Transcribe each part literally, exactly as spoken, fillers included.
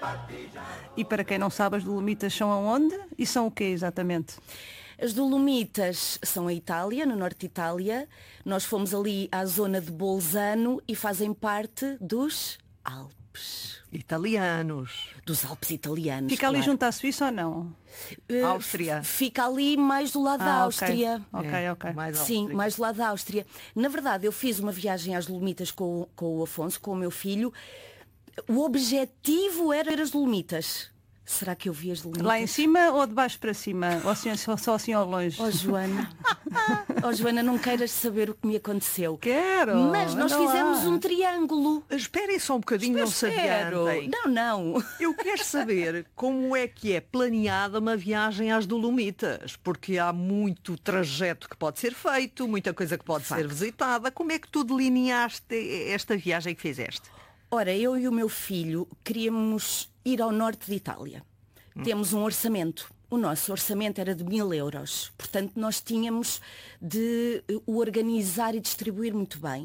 E para quem não sabe, as Dolomitas são aonde? E são o quê exatamente? As Dolomitas são a Itália, no norte de Itália. Nós fomos ali à zona de Bolzano e fazem parte dos Alpes. Italianos. Dos Alpes italianos. Fica ali claro. junto à Suíça ou não? Uh, Áustria. f- Fica ali mais do lado da Ah, ok. Áustria. Ok, É, ok. mais Sim, Áustria. mais do lado da Áustria. Na verdade, eu fiz uma viagem às Dolomitas com, o- com o Afonso, com o meu filho. O objetivo era ver as Dolomitas. Será que eu vi as Dolomitas? Lá em cima ou de baixo para cima? Ou assim, só, só assim ao longe? Oh, Joana. Oh, Joana, não queiras saber o que me aconteceu. Quero! Mas nós anda fizemos lá. um triângulo. Esperem só um bocadinho, não se Espero. adiantem. Não, não. Eu quero saber como é que é planeada uma viagem às Dolomitas, porque há muito trajeto que pode ser feito, muita coisa que pode ser visitada. Como é que tu delineaste esta viagem que fizeste? Ora, eu e o meu filho queríamos ir ao norte de Itália. Temos um orçamento. O nosso orçamento era de mil euros. Portanto, nós tínhamos de eh, o organizar e distribuir muito bem.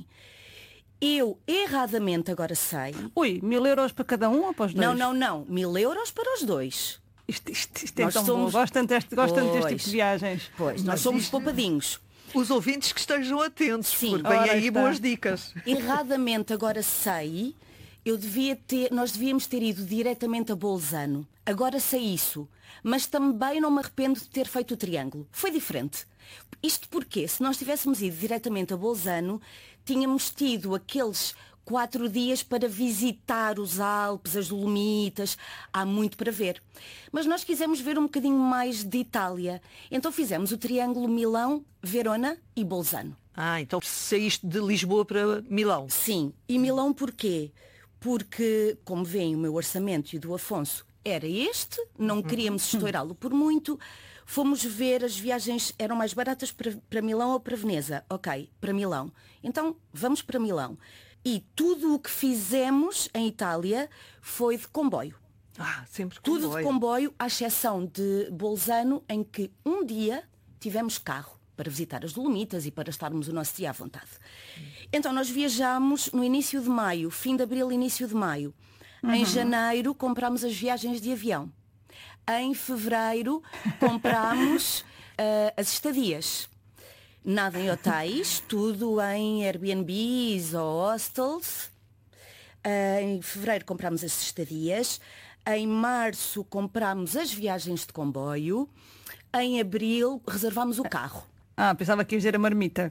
Eu, erradamente, agora sei... Ui, mil euros para cada um ou para os dois? Não, não, não. Mil euros para os dois. Isto, isto, isto é Nós tão somos- bom. Gosto tanto deste, gosto tanto deste tipo Pois. de viagens. Pois, nós somos poupadinhos. Os ouvintes que estejam atentos, Sim. porque vêm Ora aí está. boas dicas. Erradamente, agora sei, eu devia ter, nós devíamos ter ido diretamente a Bolzano. Agora sei isso. Mas também não me arrependo de ter feito o triângulo. Foi diferente. Isto porque, se nós tivéssemos ido diretamente a Bolzano, tínhamos tido aqueles quatro dias para visitar os Alpes, as Dolomitas. Há muito para ver. Mas nós quisemos ver um bocadinho mais de Itália. Então fizemos o triângulo Milão, Verona e Bolzano. Ah, então saíste de Lisboa para Milão. Sim. E Milão porquê? Porque, como veem, o meu orçamento e o do Afonso era este, não queríamos estourá-lo por muito. Fomos ver, as viagens eram mais baratas para, para Milão ou para Veneza. Ok, para Milão. Então, vamos para Milão. E tudo o que fizemos em Itália foi de comboio. Ah, sempre Tudo comboio. de comboio, à exceção de Bolzano, em que um dia tivemos carro para visitar as Dolomitas e para estarmos o nosso dia à vontade. Então nós viajámos no início de maio, fim de abril, início de maio. Em janeiro comprámos as viagens de avião. Em fevereiro comprámos ah, as estadias. Nada em hotéis, tudo em Airbnbs ou hostels. Ah, em fevereiro comprámos as estadias. Em março comprámos as viagens de comboio. Em abril reservámos o carro. Ah, pensava que ia dizer a marmita.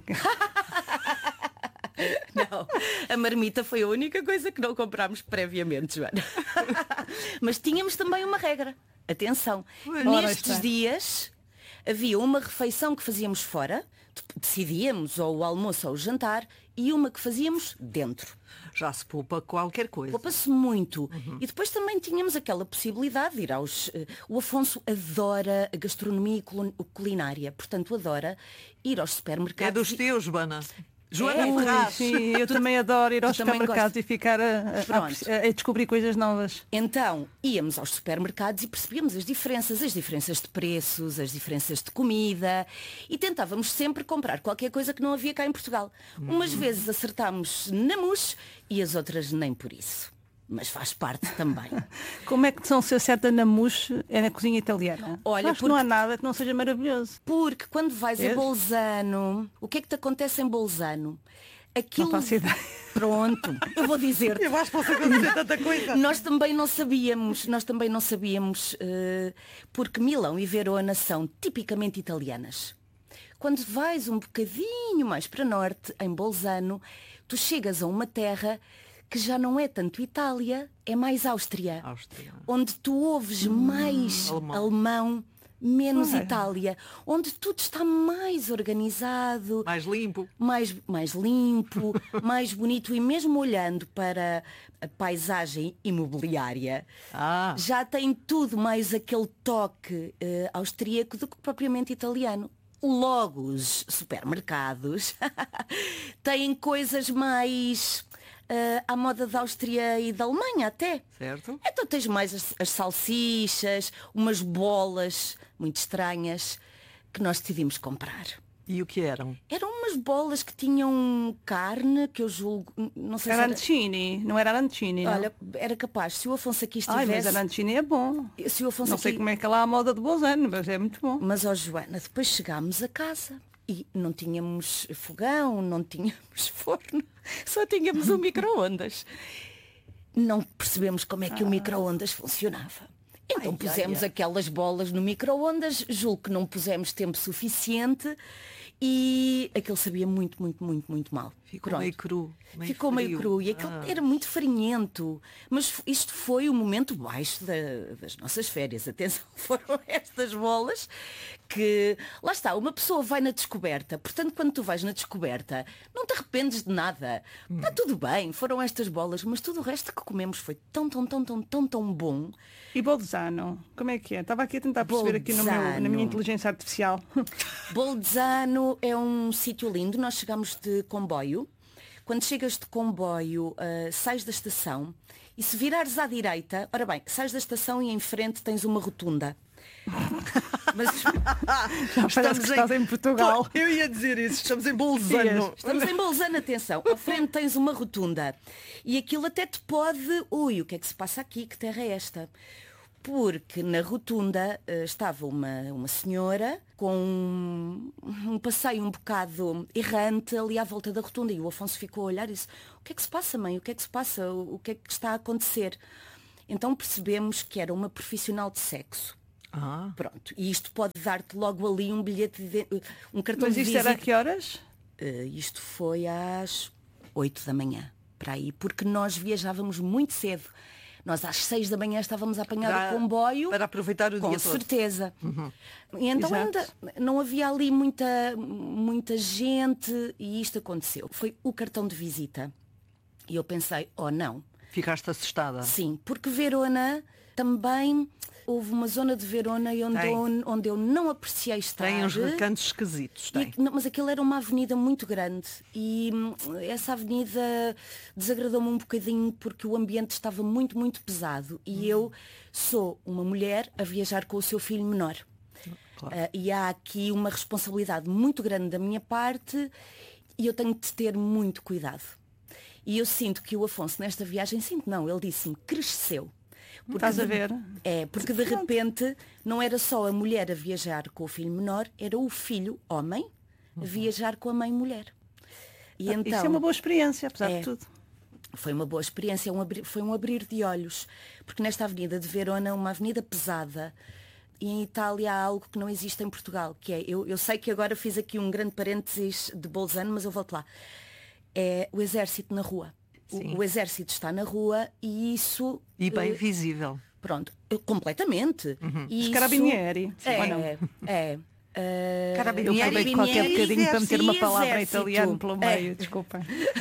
Não, a marmita foi a única coisa que não comprámos previamente, Joana. Mas tínhamos também uma regra. Atenção, Ora nestes está. dias havia uma refeição que fazíamos fora, decidíamos ou o almoço ou o jantar, e uma que fazíamos dentro. Já se poupa qualquer coisa. Poupa-se muito. E depois também tínhamos aquela possibilidade de ir aos... eh, O Afonso adora a gastronomia e cul- culinária, portanto adora ir aos É supermercados. dos e- teus, Bana. Joana É, Ferraz. Sim, eu também adoro ir aos tu também supermercados gostas? e ficar a, a- Pronto. a- a descobrir coisas novas. Então, íamos aos supermercados e percebíamos as diferenças, as diferenças de preços, as diferenças de comida, e tentávamos sempre comprar qualquer coisa que não havia cá em Portugal. Umas vezes acertámos na mousse e as outras nem por isso. Mas faz parte também. Como é que são se acerta na mousse é na cozinha italiana? Olha, Acho que não há porque- nada que não seja maravilhoso. Porque quando vais Vês? a Bolzano, o que é que te acontece em Bolzano? Aquilo... Não faço ideia. Pronto, eu vou dizer. Eu acho que posso acontecer tanta coisa. Nós também não sabíamos, nós também não sabíamos, eh, porque Milão e Verona são tipicamente italianas. Quando vais um bocadinho mais para norte, em Bolzano, tu chegas a uma terra que já não é tanto Itália, é mais Áustria. Áustria. Onde tu ouves mais alemão. alemão, menos Olha. Itália. Onde tudo está mais organizado, Mais limpo. mais, mais limpo, mais bonito, e mesmo olhando para a paisagem imobiliária, Ah. já tem tudo mais aquele toque eh, austríaco do que propriamente italiano. Logo, os supermercados têm coisas mais eh, à moda da Áustria e da Alemanha até. Certo. Então tens mais as, as salsichas, umas bolas muito estranhas que nós decidimos comprar. E o que eram? Eram umas bolas que tinham carne, que eu julgo, não sei se era... Arancini, não era arancini, não? Olha, era capaz, se o Afonso aqui Ai, mas estivesse... arancini é bom. Se o Afonso Não sei aqui... como é que lá a moda de Bolzano, mas é muito bom. Mas, ó Joana, depois chegámos a casa e não tínhamos fogão, não tínhamos forno, só tínhamos um micro-ondas. Não percebemos como é que o micro-ondas funcionava. Então Ai, pusemos ai, ai. aquelas bolas no micro-ondas, julgo que não pusemos tempo suficiente e aquilo sabia muito, muito, muito, muito mal. Ficou Pronto. meio cru. Meio Ficou frio. meio cru e aquilo Ah. era muito farinhento. Mas isto foi o momento baixo da- das nossas férias. Atenção, foram estas bolas que, lá está, uma pessoa vai na descoberta. Portanto, quando tu vais na descoberta, não te arrependes de nada. Está tudo bem, foram estas bolas, mas tudo o resto que comemos foi tão, tão, tão, tão, tão, tão bom. E Bolzano, como é que é? Estava aqui a tentar perceber aqui no meu, na Bolzano. minha inteligência artificial. Bolzano é um sítio lindo. Nós chegamos de comboio. Quando chegas de comboio, uh, sais da estação e se virares à direita, ora bem, sais da estação e em frente tens uma rotunda. Mas Já parece que estás em Portugal. Pô, eu ia dizer isso, estamos em Bolzano. estamos em Bolzano, atenção. À frente tens uma rotunda. E aquilo até te pode... Ui, o que é que se passa aqui? Que terra é esta? Porque na rotunda uh, estava uma, uma senhora com um, um passeio um bocado errante ali à volta da rotunda. E o Afonso ficou a olhar e disse: o que é que se passa, mãe? O que é que se passa? O, o que é que está a acontecer? Então percebemos que era uma profissional de sexo. Ah. Pronto. E isto pode dar-te logo ali um bilhete, de, um cartão Mas de isto visita. era a que horas? Uh, isto foi às oito da manhã, para aí, porque nós viajávamos muito cedo. Nós às seis da manhã estávamos a apanhar Para- o comboio. para aproveitar o com dia todo. certeza. E então Exato. ainda não havia ali muita, muita gente e isto aconteceu. Foi o cartão de visita. E eu pensei, oh não. Ficaste assustada. Sim, porque Verona também... Houve uma zona de Verona onde, Tem. eu, onde eu não apreciei estar. Tem uns recantos esquisitos. E Tem. aqu- não, mas aquilo era uma avenida muito grande e hum, essa avenida desagradou-me um bocadinho porque o ambiente estava muito, muito pesado e eu sou uma mulher a viajar com o seu filho menor. Claro. Ah, e há aqui uma responsabilidade muito grande da minha parte e eu tenho de ter muito cuidado. E eu sinto que o Afonso nesta viagem, sinto não, ele disse-me, cresceu. Porque Estás a de- ver? É, porque de repente não era só a mulher a viajar com o filho menor, era o filho, homem, a viajar com a mãe mulher. E então, Isso é uma boa experiência, apesar É. de tudo. foi uma boa experiência, um abri- foi um abrir de olhos. Porque nesta avenida de Verona, uma avenida pesada, e em Itália há algo que não existe em Portugal, que é, eu, eu sei que agora fiz aqui um grande parênteses de Bolzano, mas eu volto lá. É o exército na rua. Sim. O, o exército está na rua e isso... E bem eh, visível. Pronto, eh, completamente. E Os isso- carabinieri. É, ou não? é. eh, Eu Carabinieri aproveito e qualquer bocadinho para meter uma e palavra em exército. italiano pelo É. meio, desculpem.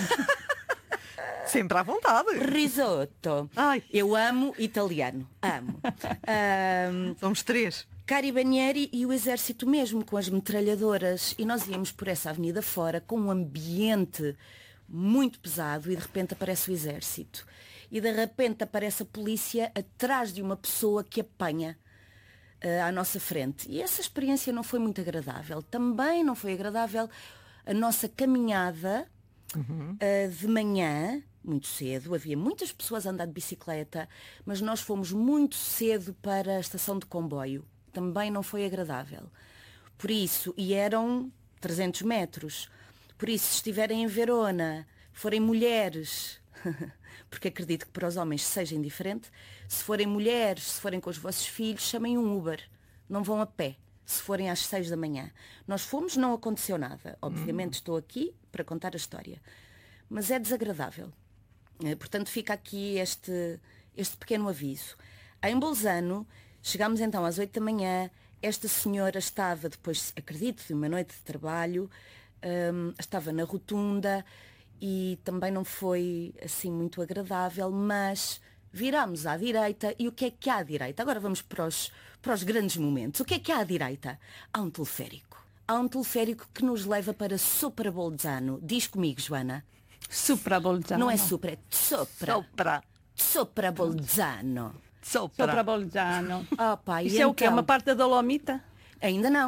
Sempre à vontade. Risotto. Ai. Eu amo italiano. Amo. Ahm, Somos três. Carabinieri e o exército mesmo, com as metralhadoras. E nós íamos por essa avenida fora com um ambiente muito pesado e de repente aparece o exército. E de repente aparece a polícia atrás de uma pessoa que apanha eh, à nossa frente. E essa experiência não foi muito agradável. Também não foi agradável a nossa caminhada eh, de manhã, muito cedo. Havia muitas pessoas a andar de bicicleta, mas nós fomos muito cedo para a estação de comboio. Também não foi agradável. Por isso, e eram trezentos metros. Por isso, se estiverem em Verona, forem mulheres, porque acredito que para os homens seja indiferente, se forem mulheres, se forem com os vossos filhos, chamem um Uber. Não vão a pé, se forem às seis da manhã. Nós fomos, não aconteceu nada. Obviamente estou aqui para contar a história. Mas é desagradável. Eh, Portanto, fica aqui este, este pequeno aviso. Em Bolzano, chegámos então às oito da manhã. Esta senhora estava, depois, acredito, de uma noite de trabalho, hum, estava na rotunda e também não foi assim muito agradável, mas virámos à direita e o que é que há à direita? Agora vamos para os, para os grandes momentos. O que é que há à direita? Há um teleférico. Há um teleférico que nos leva para Sopra Bolzano. Diz comigo, Joana. Supra Bolzano. Não é Sopra, é Sopra. Sopra. Sopra Bolzano. Sopra. Supra Bolzano. Opa, e Isso é o quê? então? Uma parte da Dolomita? Ainda não.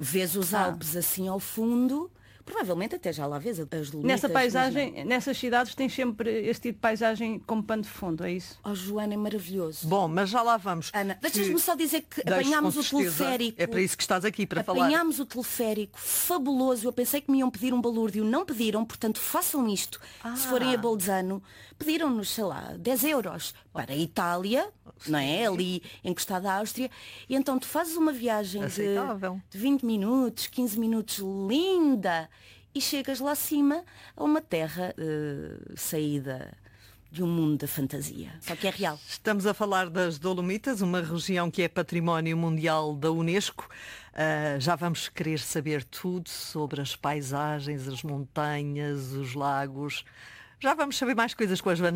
vês os Ah. Alpes assim ao fundo, provavelmente até já lá vês as Dolomitas. Nessa mas paisagem, nessas cidades tens sempre este tipo de paisagem como pano de fundo, é isso? não. Oh, Joana, é maravilhoso. Bom, mas já lá vamos. Ana, Que deixas-me só dizer que deixo apanhámos com o certeza, teleférico. É para isso que estás aqui, para falar. Apanhámos o teleférico, fabuloso. Eu pensei que me iam pedir um balúrdio, não pediram, portanto façam isto. Ah. Se forem a Bolzano, pediram-nos, sei lá, dez euros para a Itália, não é? Ali encostada à Áustria. E então tu fazes uma viagem de, Aceitável. de vinte minutos, quinze minutos, linda, e chegas lá acima a uma terra eh, saída de um mundo da fantasia. Só que é real. Estamos a falar das Dolomitas, uma região que é património mundial da Unesco. Uh, já vamos querer saber tudo sobre as paisagens, as montanhas, os lagos. Já vamos saber mais coisas com a Joana